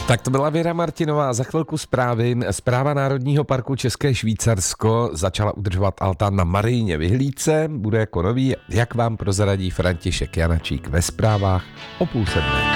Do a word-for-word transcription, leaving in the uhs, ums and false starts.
Tak to byla Věra Martinová, za chvilku zprávy. Správa Národního parku České Švýcarsko začala udržovat altán na Marijně vyhlídce, bude jako nový, jak vám prozradí František Janačík ve zprávách o půl sedmé.